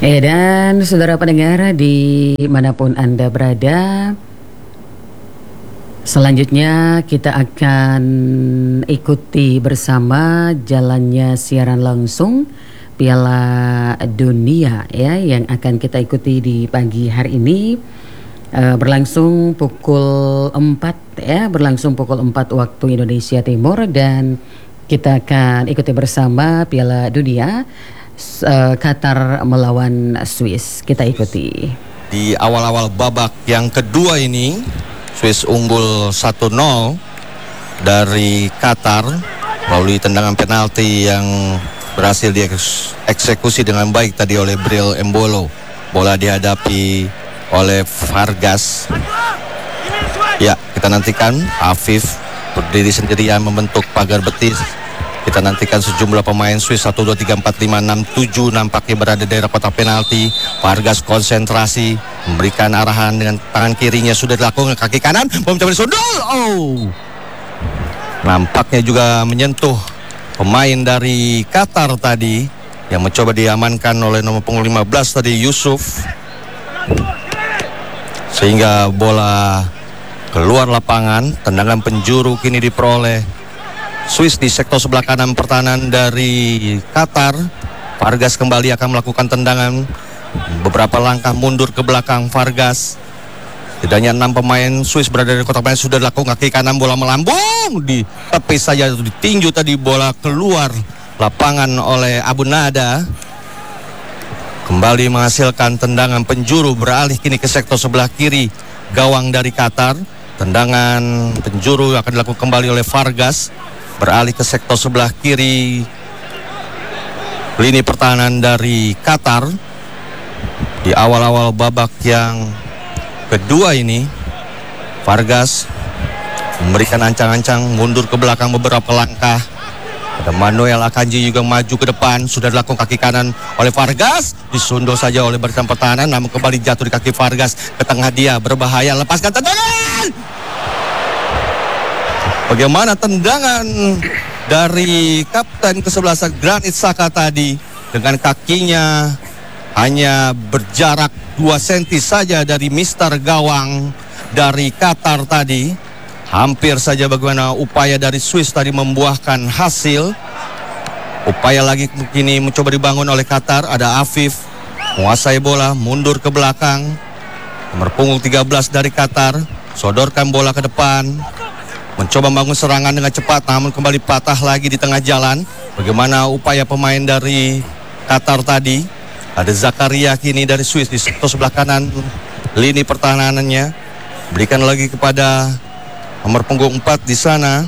Dan saudara pendengar dimanapun Anda berada, selanjutnya kita akan ikuti bersama jalannya siaran langsung Piala Dunia ya, yang akan kita ikuti di pagi hari ini. Berlangsung pukul 4 ya, berlangsung pukul 4 waktu Indonesia Timur, dan kita akan ikuti bersama Piala Dunia Qatar melawan Swiss. Kita ikuti. Di awal-awal babak yang kedua ini, Swiss unggul 1-0 dari Qatar melalui tendangan penalti yang berhasil dieksekusi dengan baik tadi oleh Bril Embolo. Bola dihadapi oleh Vargas. Ya, kita nantikan Afif berdiri sendirian membentuk pagar betis. Kita nantikan sejumlah pemain Swiss 1, 2, 3, 4, 5, 6, 7 nampaknya berada di daerah kotak penalti. Vargas konsentrasi, memberikan arahan dengan tangan kirinya, sudah dilakukan kaki kanan, mencoba disundul. Nampaknya juga menyentuh pemain dari Qatar tadi yang mencoba diamankan oleh nomor punggung 15 tadi, Yusuf. Sehingga bola keluar lapangan. Tendangan penjuru kini diperoleh Swiss di sektor sebelah kanan pertahanan dari Qatar. Vargas kembali akan melakukan tendangan, beberapa langkah mundur ke belakang Vargas. Setidaknya 6 pemain Swiss berada di kotak penalti, sudah dilakukan kaki kanan, bola melambung di tepi saja, ditinju tadi, bola keluar lapangan oleh Abu Nada. Kembali menghasilkan tendangan penjuru, beralih kini ke sektor sebelah kiri gawang dari Qatar. Tendangan penjuru akan dilakukan kembali oleh Vargas, beralih ke sektor sebelah kiri lini pertahanan dari Qatar. Di awal-awal babak yang kedua ini, Vargas memberikan ancang-ancang mundur ke belakang beberapa langkah. Ada Manuel Akanji juga maju ke depan, sudah dilakukan kaki kanan oleh Vargas, disundul saja oleh barisan pertahanan, namun kembali jatuh di kaki Vargas ke tengah dia, berbahaya, lepaskan tendangan. Bagaimana tendangan dari kapten kesebelasan Granit Xhaka tadi, dengan kakinya hanya berjarak 2 cm saja dari mister gawang dari Qatar tadi. Hampir saja bagaimana upaya dari Swiss tadi membuahkan hasil. Upaya lagi kini mencoba dibangun oleh Qatar. Ada Afif menguasai bola, mundur ke belakang. Nomor punggung 13 dari Qatar sodorkan bola ke depan, mencoba membangun serangan dengan cepat, namun kembali patah lagi di tengah jalan. Bagaimana upaya pemain dari Qatar tadi. Ada Zakaria kini dari Swiss di sektor sebelah kanan lini pertahanannya. Berikan lagi kepada nomor punggung 4 di sana.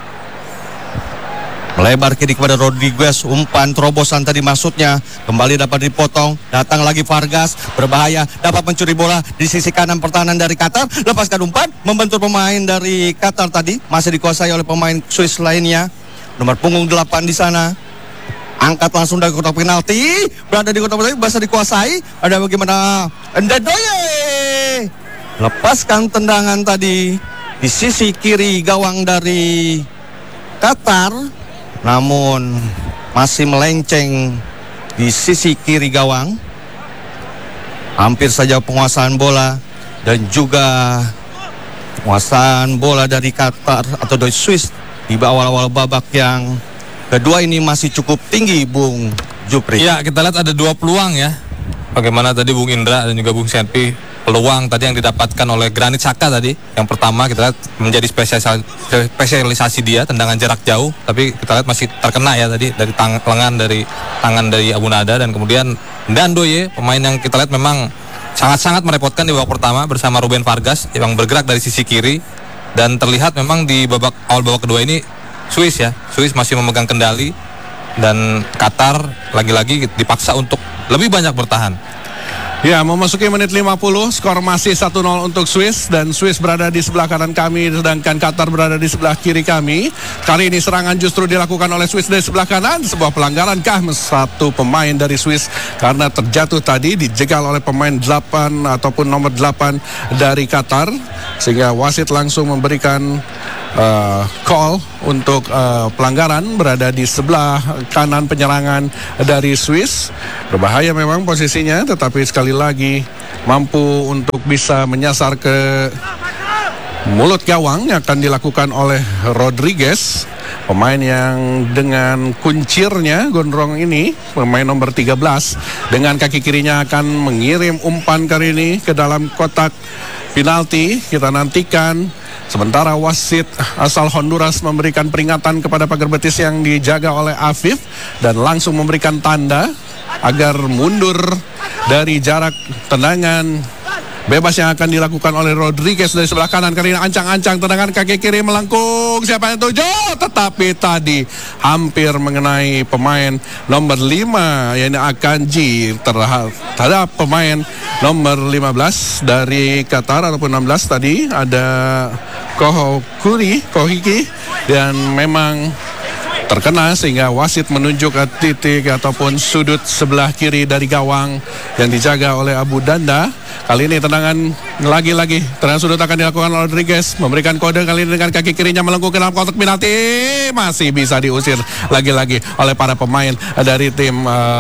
Melebar kiri kepada Rodriguez, umpan terobosan tadi maksudnya, kembali dapat dipotong. Datang lagi Vargas, berbahaya, dapat mencuri bola di sisi kanan pertahanan dari Qatar. Lepaskan umpan, membentur pemain dari Qatar tadi, masih dikuasai oleh pemain Swiss lainnya. Nomor punggung 8 di sana. Angkat langsung dari kotak penalti, berada di kotak penalti, bisa dikuasai. Ada bagaimana Ndoye, lepaskan tendangan tadi di sisi kiri gawang dari Qatar, namun masih melenceng di sisi kiri gawang. Hampir saja penguasaan bola dan juga penguasaan bola dari Qatar atau dari Swiss di awal-awal babak yang kedua ini masih cukup tinggi, Bung Jupri. Ya, kita lihat ada 2 peluang ya. Bagaimana tadi Bung Indra dan juga Bung Senpi, peluang tadi yang didapatkan oleh Granit Xhaka tadi. Yang pertama kita lihat menjadi spesialisasi dia, tendangan jarak jauh, tapi kita lihat masih terkena ya tadi dari lengan dari tangan dari Abu Nada. Dan kemudian Ndoye, pemain yang kita lihat memang sangat-sangat merepotkan di babak pertama bersama Ruben Vargas yang bergerak dari sisi kiri. Dan terlihat memang di awal babak kedua ini Swiss masih memegang kendali, dan Qatar lagi-lagi dipaksa untuk lebih banyak bertahan. Ya, memasuki menit 50, skor masih 1-0 untuk Swiss, dan Swiss berada di sebelah kanan kami, sedangkan Qatar berada di sebelah kiri kami. Kali ini serangan justru dilakukan oleh Swiss dari sebelah kanan. Sebuah pelanggaran kah satu pemain dari Swiss karena terjatuh tadi, dijegal oleh pemain 8 ataupun nomor 8 dari Qatar, sehingga wasit langsung memberikan call untuk pelanggaran berada di sebelah kanan penyerangan dari Swiss. Berbahaya memang posisinya, tetapi sekali lagi mampu untuk bisa menyasar ke mulut gawang yang akan dilakukan oleh Rodriguez, pemain yang dengan kuncirnya gondrong ini, pemain nomor 13, dengan kaki kirinya akan mengirim umpan kali ini ke dalam kotak penalti. Kita nantikan sementara wasit asal Honduras memberikan peringatan kepada pagar betis yang dijaga oleh Afif dan langsung memberikan tanda agar mundur dari jarak tendangan bebas yang akan dilakukan oleh Rodriguez dari sebelah kanan. Kali ini ancang-ancang tendangan kaki kiri melengkung, siapa yang tuju? Tetapi tadi hampir mengenai pemain nomor 5 yaitu Akanji terhadap pemain nomor 15 dari Qatar ataupun 16 tadi ada Kohiki, dan memang terkena sehingga wasit menunjuk ke titik ataupun sudut sebelah kiri dari gawang yang dijaga oleh Abu Danda. Kali ini tendangan lagi-lagi tendangan sudut akan dilakukan oleh Rodriguez, memberikan kode kali ini dengan kaki kirinya melengkung ke dalam kotak penalti, masih bisa diusir lagi-lagi oleh para pemain dari tim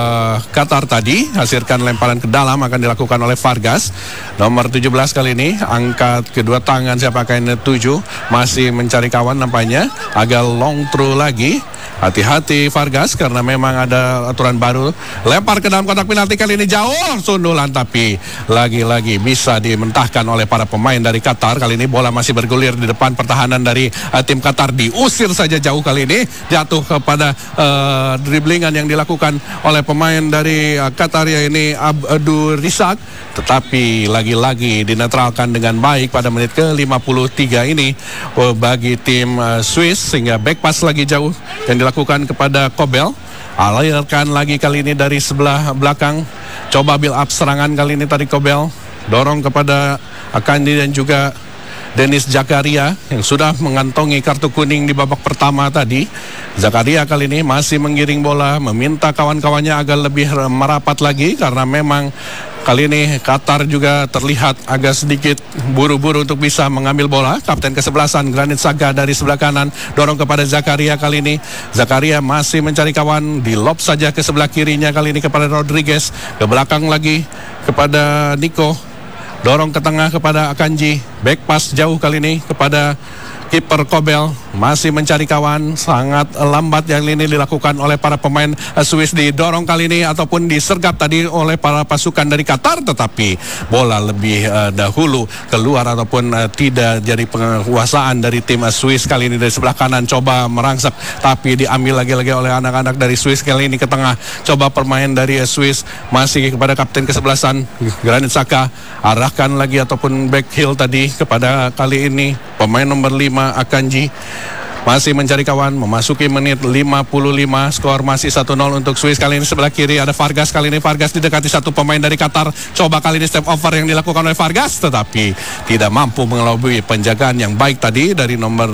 Qatar tadi. Hasilkan lemparan ke dalam akan dilakukan oleh Vargas nomor 17 kali ini, angkat kedua tangan, siapakah ini 7, masih mencari kawan nampaknya, agak long throw lagi. Hati-hati Vargas karena memang ada aturan baru. Lempar ke dalam kotak penalti kali ini jauh sundulan, tapi lagi-lagi bisa dimentahkan oleh para pemain dari Qatar. Kali ini bola masih bergulir di depan pertahanan dari tim Qatar, diusir saja jauh kali ini, jatuh kepada driblingan yang dilakukan oleh pemain dari Qatar yaitu Abdul Rizak, tetapi lagi-lagi dinetralkan dengan baik pada menit ke-53 ini bagi tim Swiss, sehingga back pass lagi jauh yang dilakukan kepada Kobel. Alirkan lagi kali ini dari sebelah belakang, coba build up serangan kali ini tadi Kobel, dorong kepada Akandi dan juga Dennis Zakaria yang sudah mengantongi kartu kuning di babak pertama tadi. Zakaria kali ini masih menggiring bola, meminta kawan-kawannya agar lebih merapat lagi karena memang kali ini Qatar juga terlihat agak sedikit buru-buru untuk bisa mengambil bola. Kapten kesebelasan Granit Xhaka dari sebelah kanan dorong kepada Zakaria kali ini. Zakaria masih mencari kawan, di lob saja ke sebelah kirinya kali ini kepada Rodriguez, ke belakang lagi kepada Nico, dorong ke tengah kepada Akanji, back pass jauh kali ini kepada kiper Kobel, masih mencari kawan, sangat lambat yang ini dilakukan oleh para pemain Swiss. Didorong kali ini ataupun disergap tadi oleh para pasukan dari Qatar, tetapi bola lebih dahulu keluar ataupun tidak jadi penguasaan dari tim Swiss. Kali ini dari sebelah kanan coba merangsek, tapi diambil lagi-lagi oleh anak-anak dari Swiss. Kali ini ke tengah, coba permain dari Swiss masih kepada kapten kesebelasan Granit Xhaka, arahkan lagi ataupun back heel tadi kepada kali ini pemain nomor 5 Akanji, masih mencari kawan. Memasuki menit 55, skor masih 1-0 untuk Swiss. Kali ini sebelah kiri ada Vargas, kali ini Vargas didekati satu pemain dari Qatar, coba kali ini step over yang dilakukan oleh Vargas, tetapi tidak mampu mengelabui penjagaan yang baik tadi dari nomor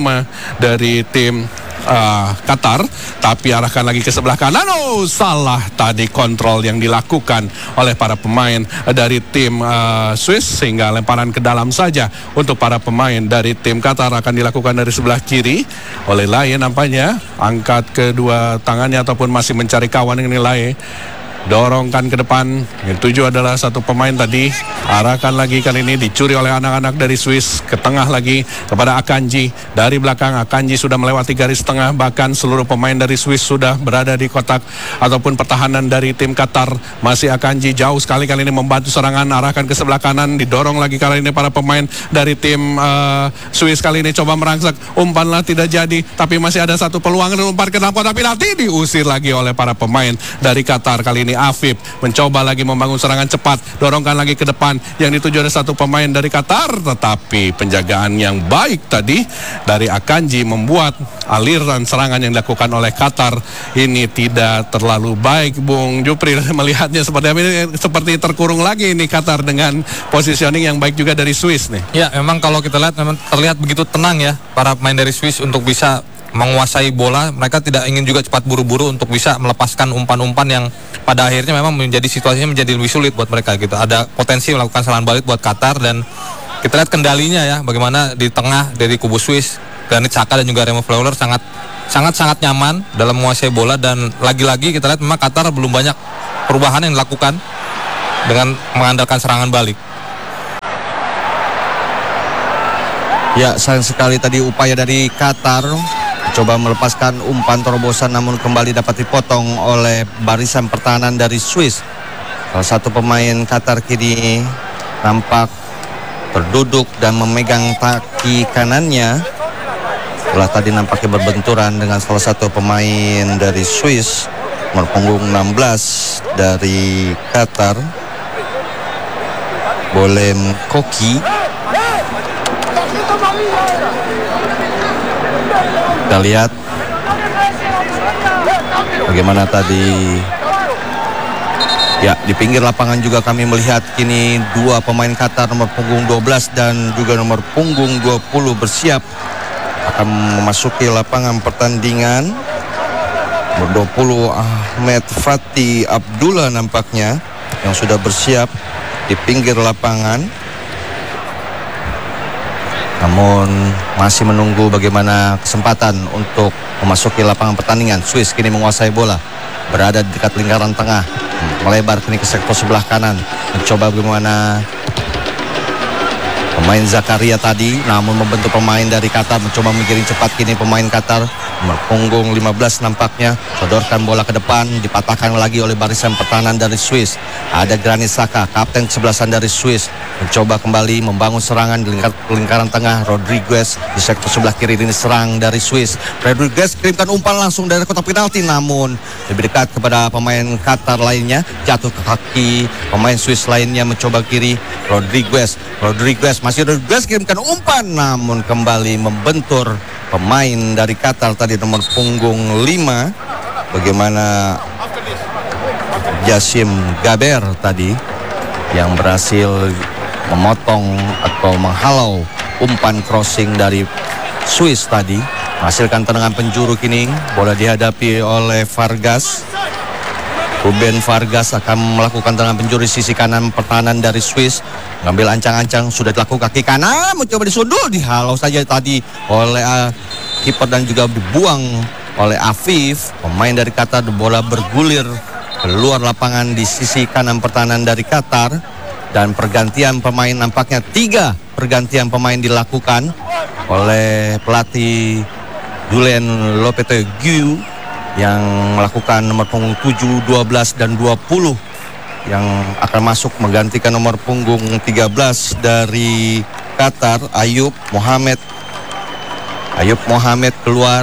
5 dari tim Qatar, tapi arahkan lagi ke sebelah kanan. Salah tadi kontrol yang dilakukan oleh para pemain dari tim Swiss, sehingga lemparan ke dalam saja untuk para pemain dari tim Qatar akan dilakukan dari sebelah kiri oleh Laye. Nampaknya angkat kedua tangannya ataupun masih mencari kawan yang Laye, dorongkan ke depan. Yang tujuh adalah satu pemain tadi, arahkan lagi kali ini dicuri oleh anak-anak dari Swiss, ke tengah lagi kepada Akanji. Dari belakang Akanji sudah melewati garis tengah, bahkan seluruh pemain dari Swiss sudah berada di kotak ataupun pertahanan dari tim Qatar. Masih Akanji jauh sekali kali ini membantu serangan, arahkan ke sebelah kanan, didorong lagi kali ini para pemain dari tim Swiss. Kali ini coba merangsek, umpanlah tidak jadi, tapi masih ada satu peluang, umpan ke dalam kotak penalti, diusir lagi oleh para pemain dari Qatar. Kali ini Afif mencoba lagi membangun serangan cepat, dorongkan lagi ke depan, yang dituju ada satu pemain dari Qatar, tetapi penjagaan yang baik tadi dari Akanji membuat aliran serangan yang dilakukan oleh Qatar ini tidak terlalu baik. Bung Jupri melihatnya seperti terkurung lagi ini Qatar dengan positioning yang baik juga dari Swiss nih. Ya, memang kalau kita lihat memang terlihat begitu tenang ya para pemain dari Swiss untuk bisa menguasai bola. Mereka tidak ingin juga cepat buru-buru untuk bisa melepaskan umpan-umpan yang pada akhirnya memang menjadi situasinya menjadi lebih sulit buat mereka gitu. Ada potensi melakukan serangan balik buat Qatar, dan kita lihat kendalinya ya, bagaimana di tengah dari kubu Swiss Granit Xhaka dan juga Remo Freuler sangat nyaman dalam menguasai bola, dan lagi-lagi kita lihat memang Qatar belum banyak perubahan yang dilakukan dengan mengandalkan serangan balik. Ya, sayang sekali tadi upaya dari Qatar coba melepaskan umpan terobosan, namun kembali dapat dipotong oleh barisan pertahanan dari Swiss. Salah satu pemain Qatar kini nampak terduduk dan memegang kaki kanannya setelah tadi nampaknya berbenturan dengan salah satu pemain dari Swiss, nomor punggung 16 dari Qatar, Bolem Koki. Kita lihat bagaimana tadi. Ya, di pinggir lapangan juga kami melihat kini dua pemain Qatar, nomor punggung 12 dan juga nomor punggung 20 bersiap akan memasuki lapangan pertandingan. Nomor 20 Ahmed Fatih Abdullah nampaknya yang sudah bersiap di pinggir lapangan. Namun masih menunggu bagaimana kesempatan untuk memasuki lapangan pertandingan. Swiss kini menguasai bola, berada di dekat lingkaran tengah, melebar kini ke sektor sebelah kanan, mencoba bagaimana pemain Zakaria tadi, namun membentuk pemain dari Qatar, mencoba menggiring cepat kini pemain Qatar, nomor punggung 15 nampaknya, sodorkan bola ke depan, dipatahkan lagi oleh barisan pertahanan dari Swiss. Ada Granit Xhaka, kapten kesebelasan dari Swiss, mencoba kembali membangun serangan di lingkaran tengah. Rodriguez di sektor sebelah kiri ini serang dari Swiss. Rodriguez kirimkan umpan langsung dari kotak penalti, namun lebih dekat kepada pemain Qatar lainnya, jatuh ke kaki pemain Swiss lainnya, mencoba kiri. Rodriguez kirimkan umpan, namun kembali membentur pemain dari Qatar tadi, nomor punggung 5. Bagaimana Jassim Gaber tadi yang berhasil memotong atau menghalau umpan crossing dari Swiss tadi, menghasilkan tendangan penjuru. Kini bola dihadapi oleh Vargas. Ruben Vargas akan melakukan tendangan penjuru di sisi kanan pertahanan dari Swiss, mengambil ancang-ancang, sudah dilakukan kaki kanan, mencoba disundul, dihalau saja tadi oleh kiper dan juga dibuang oleh Afif, pemain dari Qatar. Bola bergulir keluar lapangan di sisi kanan pertahanan dari Qatar, dan pergantian pemain nampaknya 3 pergantian pemain dilakukan oleh pelatih Julien Lopetegui yang melakukan nomor punggung 7, 12 dan 20 yang akan masuk menggantikan nomor punggung 13 dari Qatar, Ayub Mohamed keluar.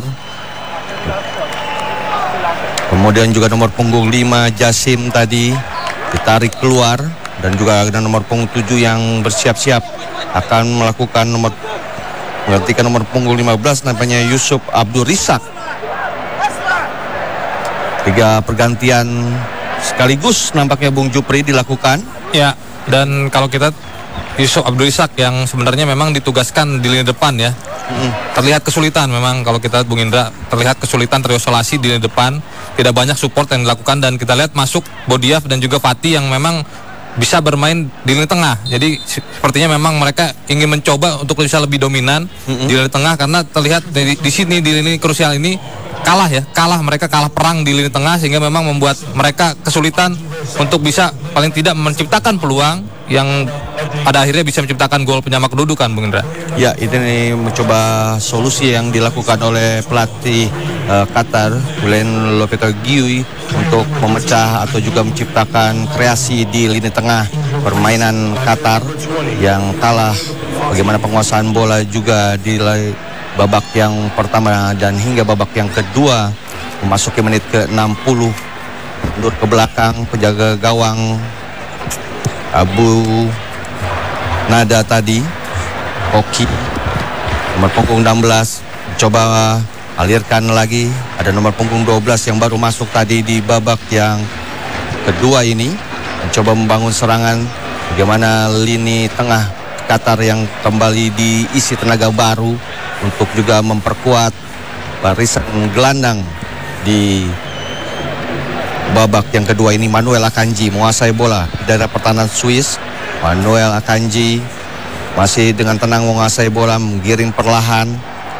Kemudian juga nomor punggung 5 Jassim tadi ditarik keluar, dan juga ada nomor punggung 7 yang bersiap-siap akan menggantikan nomor punggung 15 namanya Yusuf Abdul Rizak. 3 pergantian sekaligus nampaknya Bung Jupri dilakukan. Ya, dan kalau kita Yusuf Abdul Rizak yang sebenarnya memang ditugaskan di lini depan ya. Terlihat kesulitan memang, kalau kita Bung Indra, terlihat kesulitan terisolasi di lini depan, tidak banyak support yang dilakukan, dan kita lihat masuk Bodiaf dan juga Fatih yang memang bisa bermain di lini tengah. Jadi sepertinya memang mereka ingin mencoba untuk bisa lebih dominan di lini tengah, karena terlihat di sini di lini krusial ini mereka kalah perang di lini tengah, sehingga memang membuat mereka kesulitan untuk bisa paling tidak menciptakan peluang yang pada akhirnya bisa menciptakan gol penyama kedudukan, Bung Indra. Ya, ini mencoba solusi yang dilakukan oleh pelatih Qatar, Julien Lopetegui, untuk memecah atau juga menciptakan kreasi di lini tengah permainan Qatar yang kalah. Bagaimana penguasaan bola juga di babak yang pertama dan hingga babak yang kedua, memasuki menit ke-60, mundur ke belakang penjaga gawang Abu Nada tadi, Koki, nomor punggung 16, coba alirkan lagi. Ada nomor punggung 12 yang baru masuk tadi di babak yang kedua ini, mencoba membangun serangan. Bagaimana lini tengah Qatar yang kembali diisi tenaga baru untuk juga memperkuat barisan gelandang di babak yang kedua ini. Manuel Akanji menguasai bola di daerah pertahanan Swiss. Manuel Akanji masih dengan tenang menguasai bola, menggiring perlahan,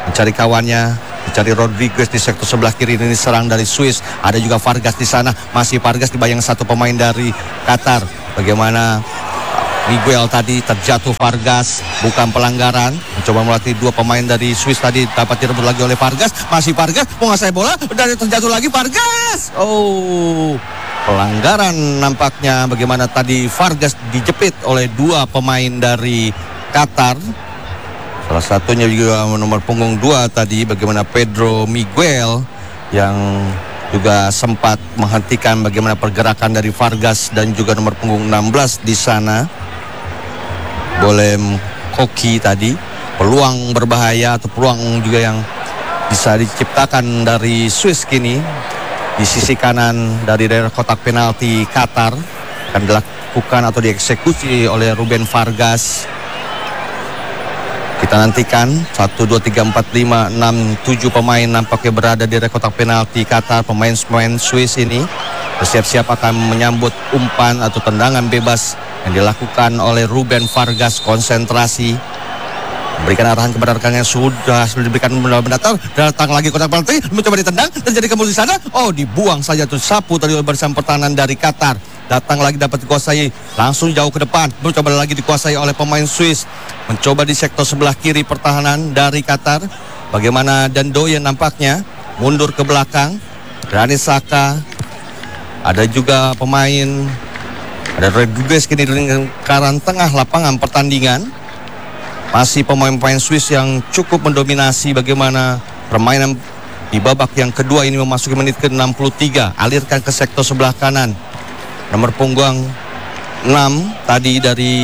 mencari kawannya, mencari Rodriguez di sektor sebelah kiri. Ini serang dari Swiss, ada juga Vargas di sana, masih Vargas dibayang satu pemain dari Qatar. Bagaimana Miguel tadi terjatuh Vargas, bukan pelanggaran, mencoba melatih dua pemain dari Swiss tadi, dapat direbut lagi oleh Vargas, masih Vargas menguasai bola dan terjatuh lagi Vargas. Oh, pelanggaran nampaknya. Bagaimana tadi Vargas dijepit oleh dua pemain dari Qatar. Salah satunya juga nomor punggung 2 tadi, bagaimana Pedro Miguel yang juga sempat menghentikan bagaimana pergerakan dari Vargas dan juga nomor punggung 16 di sana. Boleh Koki tadi, peluang berbahaya atau peluang juga yang bisa diciptakan dari Swiss kini di sisi kanan dari daerah kotak penalti Qatar akan dilakukan atau dieksekusi oleh Ruben Vargas. Kita nantikan 1, 2, 3, 4, 5, 6, 7 pemain nampaknya berada di kotak penalti Qatar. Pemain Swiss ini bersiap-siap akan menyambut umpan atau tendangan bebas yang dilakukan oleh Ruben Vargas. Konsentrasi, berikan arahan kepada rekannya, sudah diberikan mendatar, datang lagi kotak penalti, mencoba ditendang, terjadi kembali di sana. Oh, dibuang saja tuh sapu tadi oleh barisan pertahanan dari Qatar. Datang lagi dapat dikuasai, langsung jauh ke depan, mencoba lagi dikuasai oleh pemain Swiss. Mencoba di sektor sebelah kiri pertahanan dari Qatar. Bagaimana Dandoyen nampaknya mundur ke belakang. Granit Xhaka, ada juga pemain, ada Rodriguez kini di lingkaran tengah lapangan pertandingan. Masih pemain-pemain Swiss yang cukup mendominasi bagaimana permainan di babak yang kedua ini memasuki menit ke-63. Alirkan ke sektor sebelah kanan. Nomor punggung 6 tadi dari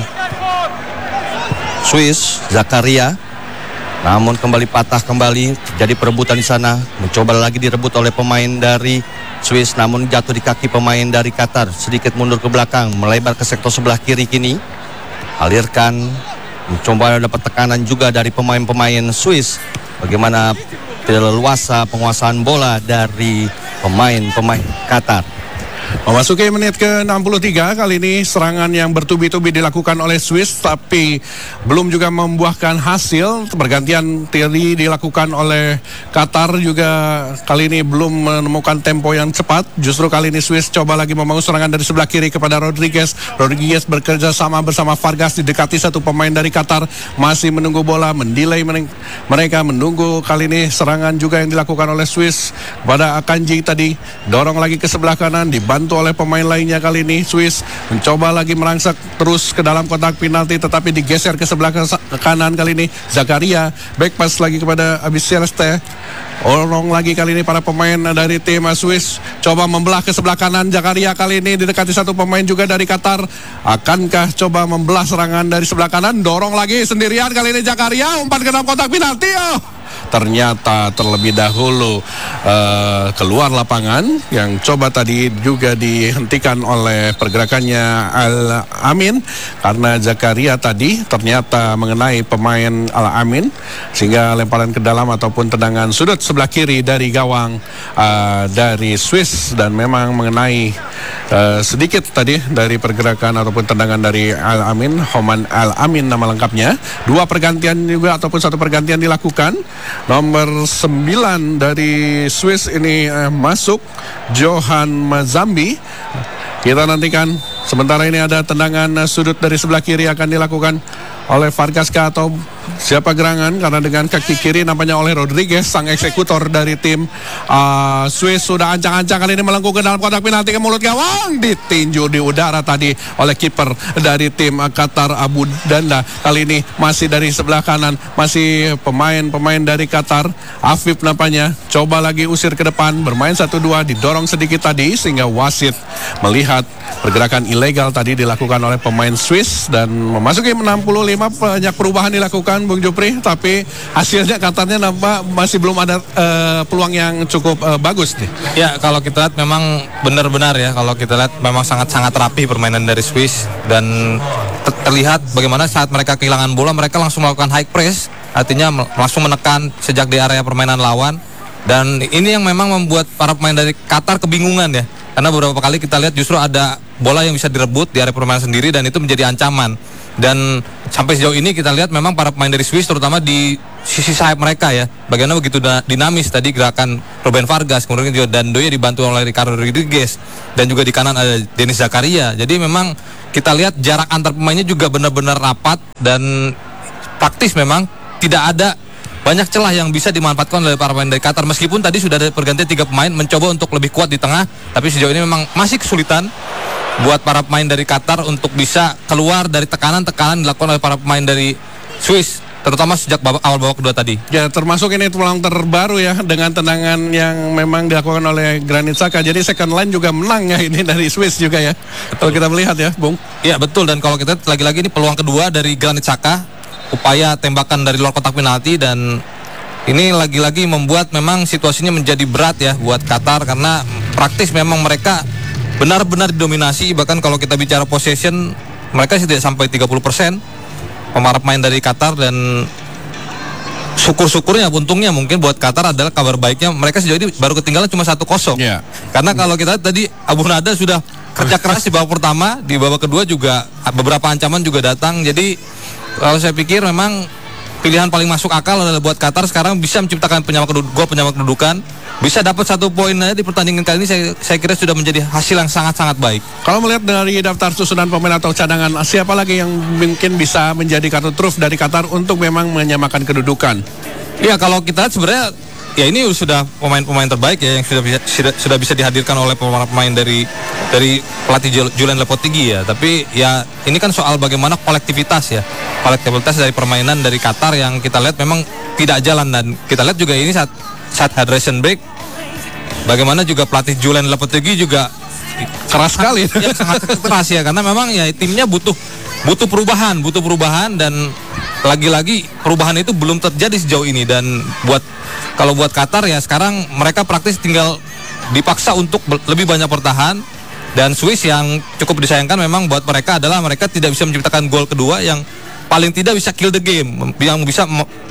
Swiss, Zakaria. Namun kembali patah kembali, jadi perebutan di sana. Mencoba lagi direbut oleh pemain dari Swiss, namun jatuh di kaki pemain dari Qatar. Sedikit mundur ke belakang, melebar ke sektor sebelah kiri kini. Alirkan, mencoba dapat tekanan juga dari pemain-pemain Swiss. Bagaimana leluasa penguasaan bola dari pemain-pemain Qatar. Memasuki menit ke-63, kali ini serangan yang bertubi-tubi dilakukan oleh Swiss tapi belum juga membuahkan hasil. Pergantian Thierry dilakukan oleh Qatar juga kali ini belum menemukan tempo yang cepat. Justru kali ini Swiss coba lagi membangun serangan dari sebelah kiri kepada Rodriguez. Rodriguez bekerja sama bersama Vargas, didekati satu pemain dari Qatar, masih menunggu bola, mendelay mereka menunggu. Kali ini serangan juga yang dilakukan oleh Swiss kepada Akanji tadi, dorong lagi ke sebelah kanan, dibantu oleh pemain lainnya. Kali ini Swiss mencoba lagi merangsak terus ke dalam kotak penalti tetapi digeser ke sebelah kanan. Kali ini Zakaria back pass lagi kepada Abis Celeste. Orong lagi kali ini para pemain dari tim Swiss coba membelah ke sebelah kanan. Zakaria kali ini didekati satu pemain juga dari Qatar. Akankah coba membelah serangan dari sebelah kanan? Dorong lagi sendirian kali ini Zakaria, umpan ke dalam kotak penalti. Ternyata terlebih dahulu keluar lapangan, yang coba tadi juga dihentikan oleh pergerakannya Al-Amin karena Zakaria tadi ternyata mengenai pemain Al-Amin sehingga lemparan ke dalam ataupun tendangan sudut sebelah kiri dari gawang dari Swiss, dan memang mengenai sedikit tadi dari pergerakan ataupun tendangan dari Al-Amin. Homan Al-Amin nama lengkapnya. Dua pergantian juga ataupun satu pergantian dilakukan. Nomor 9 dari Swiss ini masuk, Johan Mazambi. Kita nantikan. Sementara ini ada tendangan sudut dari sebelah kiri akan dilakukan oleh Vargas atau siapa gerangan, karena dengan kaki kiri nampaknya oleh Rodriguez, sang eksekutor dari tim Swiss. Sudah ancang-ancang kali ini melengkung ke dalam kotak penalti ke mulut gawang, ditinju di udara tadi oleh kiper dari tim Qatar, Abu Danda. Kali ini masih dari sebelah kanan, masih pemain-pemain dari Qatar. Afif nampaknya coba lagi usir ke depan, bermain 1-2, didorong sedikit tadi sehingga wasit melihat pergerakan ilegal tadi dilakukan oleh pemain Swiss, dan memasuki 65 banyak perubahan dilakukan Bung Jupri, tapi hasilnya katanya nampak masih belum ada peluang yang cukup bagus nih. Ya, kalau kita lihat memang benar-benar ya, kalau kita lihat memang sangat-sangat rapi permainan dari Swiss, dan terlihat bagaimana saat mereka kehilangan bola mereka langsung melakukan high press, artinya langsung menekan sejak di area permainan lawan, dan ini yang memang membuat para pemain dari Qatar kebingungan ya, karena beberapa kali kita lihat justru ada bola yang bisa direbut di area permainan sendiri dan itu menjadi ancaman. Dan sampai sejauh ini kita lihat memang para pemain dari Swiss terutama di sisi sayap mereka ya. Bagaimana begitu dinamis tadi gerakan Ruben Vargas, kemudian juga Dandoya dibantu oleh Ricardo Rodriguez, dan juga di kanan ada Denis Zakaria. Jadi memang kita lihat jarak antar pemainnya juga benar-benar rapat dan praktis, memang tidak ada banyak celah yang bisa dimanfaatkan oleh para pemain dari Qatar. Meskipun tadi sudah ada pergantian 3 pemain mencoba untuk lebih kuat di tengah, tapi sejauh ini memang masih kesulitan buat para pemain dari Qatar untuk bisa keluar dari tekanan-tekanan dilakukan oleh para pemain dari Swiss, terutama sejak awal babak kedua tadi. Ya, termasuk ini peluang terbaru ya dengan tendangan yang memang dilakukan oleh Granit Xhaka. Jadi second line juga menang ya ini dari Swiss juga ya. Kalau kita melihat ya, Bung. Iya betul, dan kalau kita lagi-lagi ini peluang kedua dari Granit Xhaka, upaya tembakan dari luar kotak penalti, dan ini lagi-lagi membuat memang situasinya menjadi berat ya buat Qatar, karena praktis memang mereka benar-benar didominasi. Bahkan kalau kita bicara possession, mereka tidak sampai 30% para pemain dari Qatar, dan syukur-syukurnya, untungnya mungkin buat Qatar adalah kabar baiknya mereka sejauh ini baru ketinggalan cuma 1-0. Yeah. Karena kalau kita tadi Abu Nada sudah kerja keras di babak pertama, di babak kedua juga beberapa ancaman juga datang. Jadi kalau saya pikir memang pilihan paling masuk akal adalah buat Qatar sekarang bisa menciptakan gol penyamak kedudukan, bisa dapat 1 poin aja di pertandingan kali ini. Saya kira sudah menjadi hasil yang sangat-sangat baik. Kalau melihat dari daftar susunan pemain atau cadangan, siapa lagi yang mungkin bisa menjadi kartu truf dari Qatar untuk memang menyamakan kedudukan? Ya, kalau kita lihat sebenarnya ya ini sudah pemain-pemain terbaik ya yang sudah bisa dihadirkan oleh pemain dari pelatih Julen Lopetegui ya. Tapi ya ini kan soal bagaimana kolektivitas dari permainan dari Qatar yang kita lihat memang tidak jalan, dan kita lihat juga ini saat hydration break bagaimana juga pelatih Julen Lopetegui juga keras sekali ya, sangat keras ya, karena memang ya timnya butuh perubahan, dan lagi-lagi perubahan itu belum terjadi sejauh ini. Dan kalau buat Qatar ya sekarang mereka praktis tinggal dipaksa untuk lebih banyak bertahan, dan Swiss yang cukup disayangkan memang buat mereka adalah mereka tidak bisa menciptakan gol kedua yang paling tidak bisa kill the game, yang bisa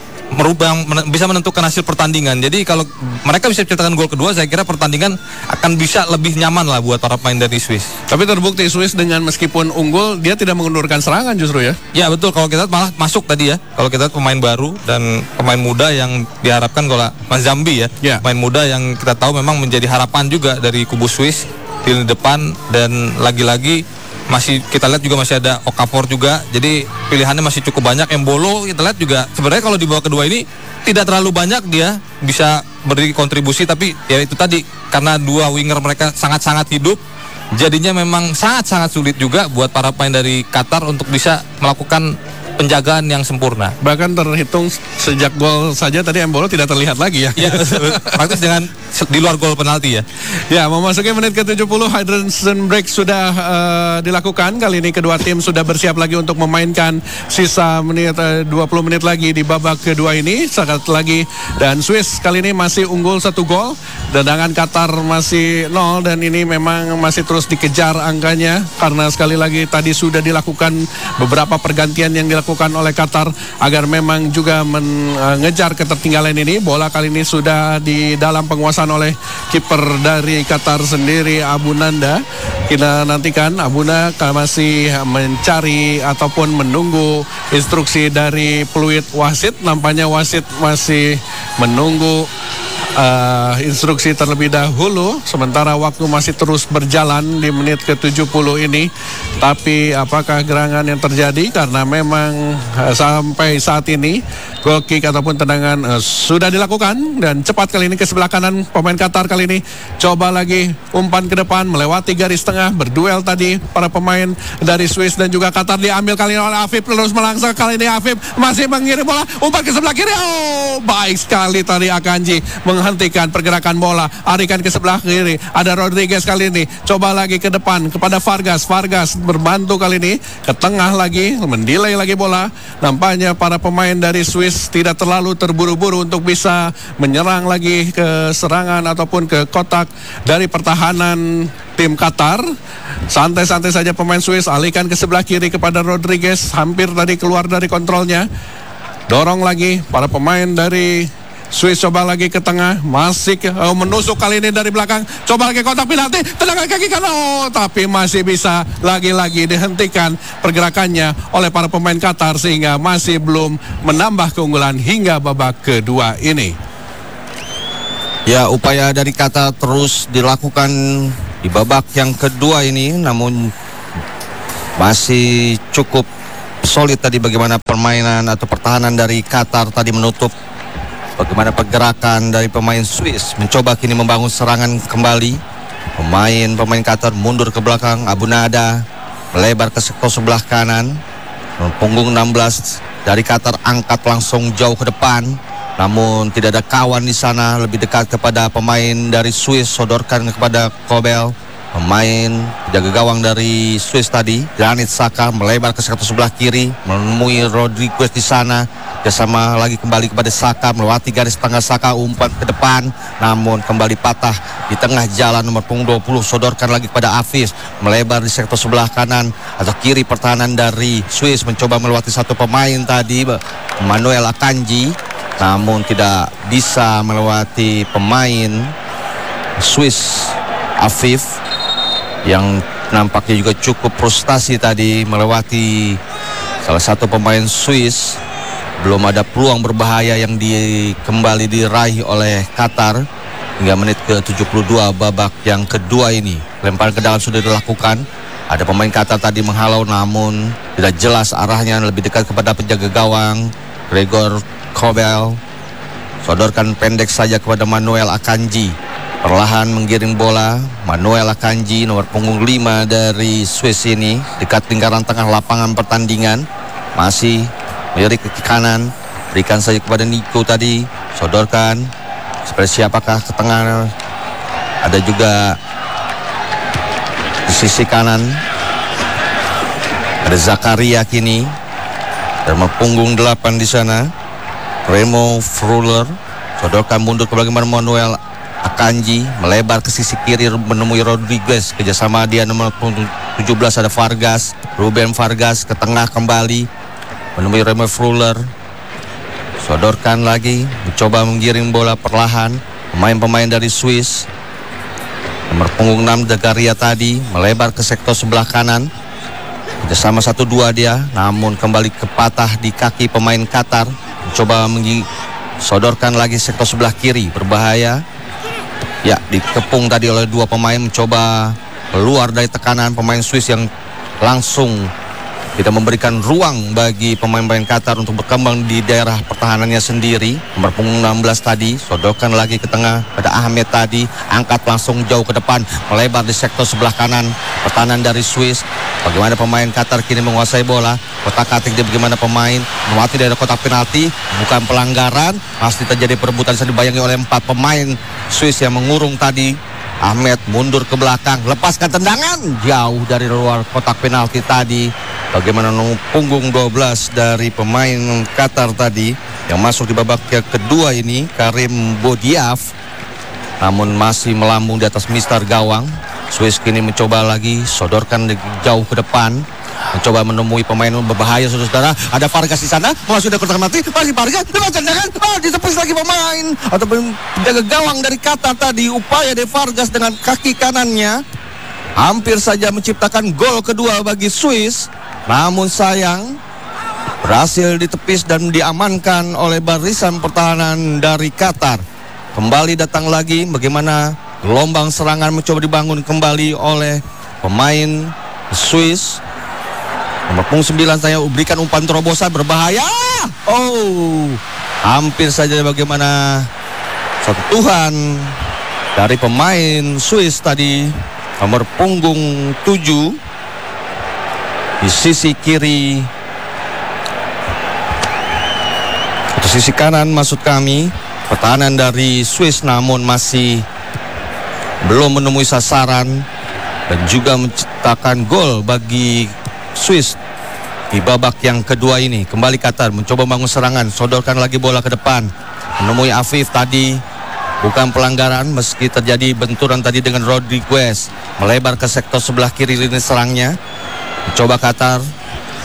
bisa menentukan hasil pertandingan. Jadi kalau mereka bisa menciptakan gol kedua, saya kira pertandingan akan bisa lebih nyaman lah buat para pemain dari Swiss. Tapi terbukti Swiss dengan meskipun unggul, dia tidak mengundurkan serangan justru ya. Ya betul, kalau kita malah masuk tadi ya. Kalau kita pemain baru dan pemain muda yang diharapkan, kalau Mas Zambi ya, pemain muda yang kita tahu memang menjadi harapan juga dari kubu Swiss di depan, dan lagi-lagi masih kita lihat juga masih ada Okafor juga. Jadi pilihannya masih cukup banyak. Embolo kita lihat juga sebenarnya kalau di babak kedua ini tidak terlalu banyak dia bisa beri kontribusi, tapi ya itu tadi karena 2 winger mereka sangat-sangat hidup, jadinya memang sangat-sangat sulit juga buat para pemain dari Qatar untuk bisa melakukan penjagaan yang sempurna. Bahkan terhitung sejak gol saja tadi Embolo tidak terlihat lagi ya. Ya, praktis dengan di luar gol penalti ya. Ya, memasuki menit ke-70, hydration break sudah dilakukan. Kali ini kedua tim sudah bersiap lagi untuk memainkan sisa menit 20 menit lagi di babak kedua ini. Sekali lagi, dan Swiss kali ini masih unggul 1 gol. Tendangan Qatar masih 0, dan ini memang masih terus dikejar angkanya karena sekali lagi tadi sudah dilakukan beberapa pergantian yang dilakukan oleh Qatar agar memang juga mengejar ketertinggalan ini. Bola kali ini sudah di dalam penguasaan oleh kiper dari Qatar sendiri, Abu Nanda. Kita nantikan Abuna masih mencari ataupun menunggu instruksi dari peluit wasit. Nampaknya wasit masih menunggu instruksi terlebih dahulu, sementara waktu masih terus berjalan di menit ke-70 ini. Tapi apakah gerangan yang terjadi? Karena memang sampai saat ini goal kick ataupun tendangan sudah dilakukan, dan cepat kali ini ke sebelah kanan pemain Qatar kali ini coba lagi umpan ke depan melewati garis tengah, berduel tadi para pemain dari Swiss dan juga Qatar. Diambil kali ini oleh Afif, terus melangsung kali ini Afif masih mengirim bola, umpan ke sebelah kiri. Oh, baik sekali tadi Akanji menghentikan pergerakan bola, arikan ke sebelah kiri. Ada Rodriguez kali ini coba lagi ke depan kepada Vargas berbantu kali ini ke tengah lagi, mendelay lagi bola. Nampaknya para pemain dari Swiss tidak terlalu terburu-buru untuk bisa menyerang lagi ke serangan ataupun ke kotak dari pertahanan tim Qatar. Santai-santai saja pemain Swiss, alihkan ke sebelah kiri kepada Rodriguez, hampir tadi keluar dari kontrolnya. Dorong lagi para pemain dari Swiss coba lagi ke tengah, masih menusuk kali ini dari belakang. Coba lagi kotak penalti, tendangan kaki kanan, tapi masih bisa lagi-lagi dihentikan pergerakannya oleh para pemain Qatar sehingga masih belum menambah keunggulan hingga babak kedua ini. Ya, upaya dari Qatar terus dilakukan di babak yang kedua ini, namun masih cukup solid tadi bagaimana permainan atau pertahanan dari Qatar tadi menutup. Bagaimana pergerakan dari pemain Swiss mencoba kini membangun serangan kembali. Pemain Qatar mundur ke belakang. Abu Nada melebar ke sektor sebelah kanan. Punggung 16 dari Qatar angkat langsung jauh ke depan. Namun tidak ada kawan di sana, lebih dekat kepada pemain dari Swiss, sodorkan kepada Kobel. Pemain jaga gawang dari Swiss tadi, Granit Xhaka melebar ke sektor sebelah kiri, menemui Rodriguez di sana. Bersama lagi kembali kepada Xhaka, melewati garis tengah. Xhaka umpan ke depan, namun kembali patah di tengah jalan. Nomor punggung 20 sodorkan lagi kepada Hafiz, melebar di sektor sebelah kanan atau kiri. Pertahanan dari Swiss mencoba melewati satu pemain tadi, Manuel Akanji, namun tidak bisa melewati pemain Swiss Afif yang nampaknya juga cukup frustasi tadi melewati salah satu pemain Swiss. Belum ada peluang berbahaya yang kembali diraih oleh Qatar hingga menit ke-72 babak yang kedua ini. Lemparan ke dalam sudah dilakukan. Ada pemain Qatar tadi menghalau namun tidak jelas arahnya, lebih dekat kepada penjaga gawang Gregor Kobel. Sodorkan pendek saja kepada Manuel Akanji. Perlahan menggiring bola. Manuel Akanji nomor punggung 5 dari Swiss ini dekat lingkaran tengah lapangan pertandingan. Masih melirik ke kanan, berikan saja kepada Nico tadi, sodorkan. Seperti siapakah ke tengah? Ada juga di sisi kanan ada Zakaria kini, dan punggung 8 di sana Remo Freuler, sodorkan mundur ke belakang Manuel Akanji, melebar ke sisi kiri menemui Rodriguez. Kerjasama dia nomor 17 ada Vargas, Ruben Vargas ke tengah kembali menemui Remo Freuler, sodorkan lagi, mencoba menggiring bola perlahan. Pemain-pemain dari Swiss, nomor punggung 6 Zakaria tadi melebar ke sektor sebelah kanan. Kerjasama 1-2 dia, namun kembali kepatah di kaki pemain Qatar. Mencoba sodorkan lagi sektor sebelah kiri, berbahaya. Ya, dikepung tadi oleh dua pemain, mencoba keluar dari tekanan pemain Swiss yang langsung tidak memberikan ruang bagi pemain-pemain Qatar untuk berkembang di daerah pertahanannya sendiri. Nomor punggung 16 tadi, sodorkan lagi ke tengah pada Ahmed tadi, angkat langsung jauh ke depan, melebar di sektor sebelah kanan pertahanan dari Swiss. Bagaimana pemain Qatar kini menguasai bola, kotak-katik dia bagaimana pemain melewati dari kotak penalti, bukan pelanggaran, masih terjadi perebutan. Bisa dibayangi oleh 4 pemain Swiss yang mengurung tadi. Ahmed mundur ke belakang, lepaskan tendangan jauh dari luar kotak penalti tadi. Bagaimana nomor punggung 12 dari pemain Qatar tadi yang masuk di babak kedua ini, Karim Bodiaf, namun masih melambung di atas mistar gawang. Swiss kini mencoba lagi, sodorkan jauh ke depan, mencoba menemui pemain berbahaya, saudara. Ada Vargas di sana, masuk dari kotak penalti, masih Vargas, lepas tendangan, ditepis lagi pemain atau penjaga gawang dari Qatar tadi. Upaya dari Vargas dengan kaki kanannya hampir saja menciptakan gol kedua bagi Swiss, namun sayang berhasil ditepis dan diamankan oleh barisan pertahanan dari Qatar. Kembali datang lagi bagaimana gelombang serangan mencoba dibangun kembali oleh pemain Swiss. Nomor punggung 9 saya berikan umpan terobosan berbahaya. Hampir saja bagaimana sentuhan dari pemain Swiss tadi, nomor punggung 7 di sisi kiri atau sisi kanan maksud kami, pertahanan dari Swiss, namun masih belum menemui sasaran dan juga menciptakan gol bagi Swiss di babak yang kedua ini. Kembali Qatar mencoba bangun serangan, sodorkan lagi bola ke depan, menemui Afif tadi, bukan pelanggaran meski terjadi benturan tadi dengan Rodriguez, melebar ke sektor sebelah kiri lini serangnya. Mencoba Qatar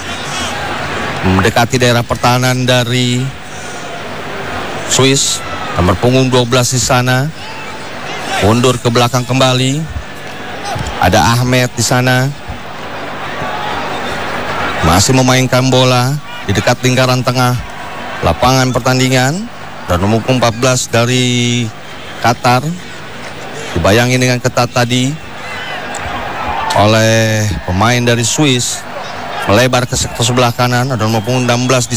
mendekati daerah pertahanan dari Swiss, Nomor punggung 12 di sana. Mundur ke belakang kembali. Ada Ahmed di sana. Masih memainkan bola di dekat lingkaran tengah lapangan pertandingan. Dan nomor 14 dari Qatar dibayangi dengan ketat tadi oleh pemain dari Swiss, melebar ke sektor sebelah kanan. Ada nomor 16 di